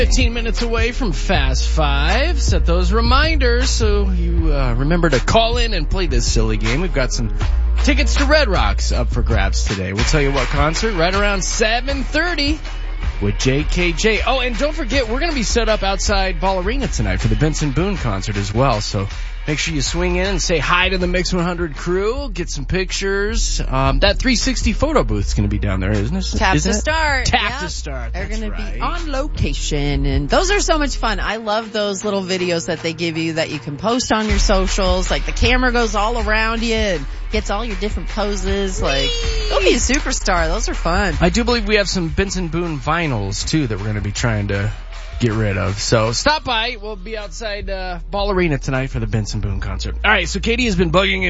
15 minutes away from Fast Five. Set those reminders so you remember to call in and play this silly game. We've got some tickets to Red Rocks up for grabs today. We'll tell you what concert right around 7:30 with JKJ. Oh, and don't forget, we're going to be set up outside Ball Arena tonight for the Benson Boone concert as well. So make sure you swing in and say hi to the Mix 100 crew. Get some pictures. That 360 photo booth is going to be down there, isn't it? Tap to start. Tap to start. They're going to right. be on location, and those are so much fun. I love those little videos that they give you that you can post on your socials. Like the camera goes all around you and gets all your different poses. Like, don't be a superstar. Those are fun. I do believe we have some Benson Boone vinyls too that we're going to be trying to get rid of. So stop by. We'll be outside Ball Arena tonight for the Benson Boone concert. All right, so Katie has been bugging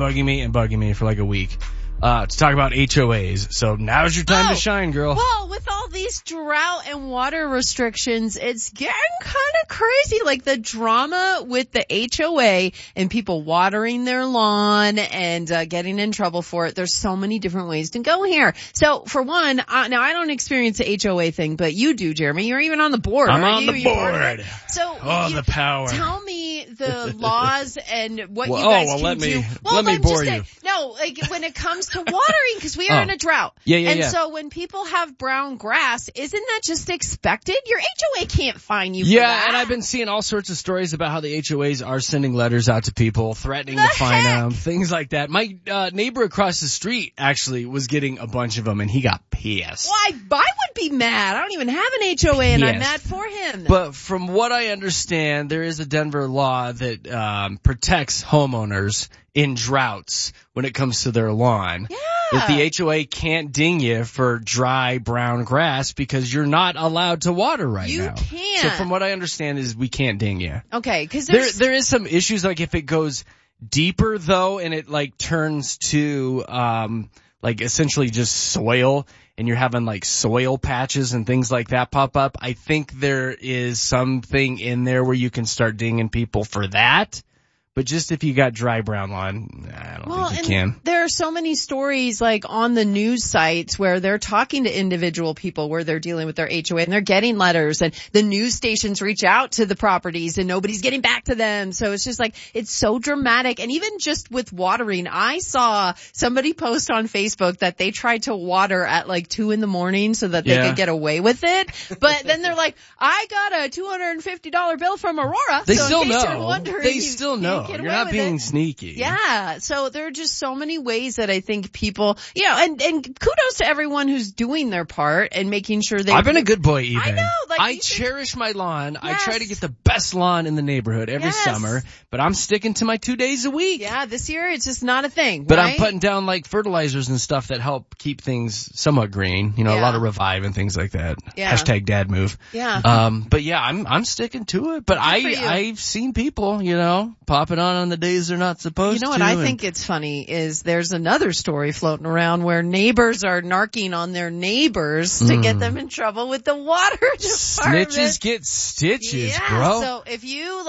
me for like a week to talk about HOAs. So now's your time to shine, girl. Well, with all these drought and water restrictions, it's getting kind of crazy. Like the drama with the HOA and people watering their lawn and getting in trouble for it. There's so many different ways to go here. So for one, now I don't experience the HOA thing, but you do, Jeremy. You're even on the board. I'm on the board. So the power. Tell me the laws and what you guys can do. Let me bore you. No, like when it comes to watering, because we are in a drought. Yeah. So when people have brown grass, isn't that just expected? Your HOA can't fine you for that. Yeah, and I've been seeing all sorts of stories about how the HOAs are sending letters out to people, threatening to fine them, things like that. My neighbor across the street actually was getting a bunch of them, and he got pissed. Well, I would be mad. I don't even have an HOA, and I'm mad for him. But from what I understand, there is a Denver law that protects homeowners in droughts when it comes to their lawn. Yeah. That the HOA can't ding you for dry brown grass because you're not allowed to water now. You can't. So from what I understand is we can't ding you. Okay, because there is some issues, like if it goes deeper though and it like turns to like essentially just soil and you're having like soil patches and things like that pop up, I think there is something in there where you can start dinging people for that. But just if you got dry brown lawn, I don't think you can. There are so many stories like on the news sites where they're talking to individual people where they're dealing with their HOA and they're getting letters and the news stations reach out to the properties and nobody's getting back to them. So it's just like, it's so dramatic. And even just with watering, I saw somebody post on Facebook that they tried to water at like 2 a.m. so that they could get away with it. But then they're like, I got a $250 bill from Aurora. They so still in case know. you're wondering, They still know. You're not being sneaky. Yeah. So there are just so many ways that I think people, and kudos to everyone who's doing their part and making sure I've been a good boy, even. I know. Like, I cherish my lawn. Yes. I try to get the best lawn in the neighborhood every summer, but I'm sticking to my 2 days a week. Yeah, this year it's just not a thing. But right? I'm putting down like fertilizers and stuff that help keep things somewhat green. A lot of Revive and things like that. Yeah. Hashtag dad move. Yeah. But yeah, I'm sticking to it. But I've seen people, popping on the days they're not supposed to. You know what I think it's funny is there's another story floating around where neighbors are narking on their neighbors to get them in trouble with the water department. Snitches get stitches, yeah, bro. So if you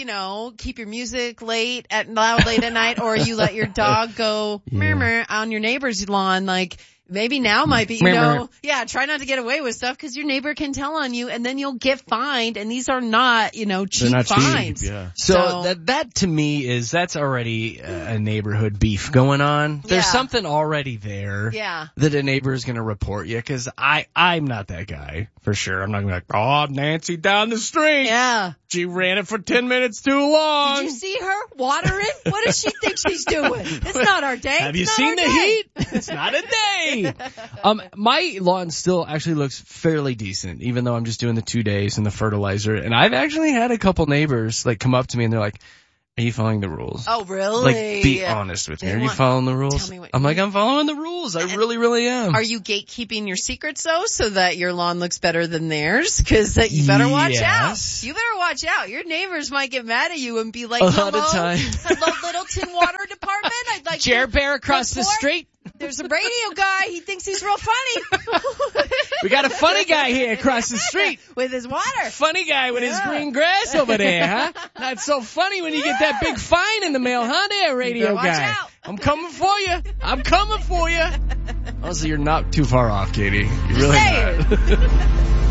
keep your music loud late at night, or you let your dog go murmur on your neighbor's lawn, maybe now might be, try not to get away with stuff because your neighbor can tell on you and then you'll get fined, and these are not, cheap fines. Cheap, yeah. So that to me that's already a neighborhood beef going on. There's something already there that a neighbor is going to report you, because I'm not that guy for sure. I'm not going to be like, Nancy down the street. Yeah. She ran it for 10 minutes too long. Did you see her watering? What does she think she's doing? It's not our day. Have you seen the heat? It's not a day. My lawn still actually looks fairly decent, even though I'm just doing the 2 days and the fertilizer. And I've actually had a couple neighbors come up to me and they're like, are you following the rules? Oh, really? Be honest with me. Are you following the rules? I'm like, I'm following the rules. I really, really am. Are you gatekeeping your secrets though, so that your lawn looks better than theirs? Cause you better watch out. You better watch out. Your neighbors might get mad at you and be like, hello, Littleton Water Department. I'd like Jer Bear across the street. There's a radio guy. He thinks he's real funny. We got a funny guy here across the street. With his water. Funny guy with his green grass over there, huh? Not so funny when you get that big fine in the mail, huh, there, radio guy? Watch out. I'm coming for you. I'm coming for you. Honestly, you're not too far off, Katie. You're really not.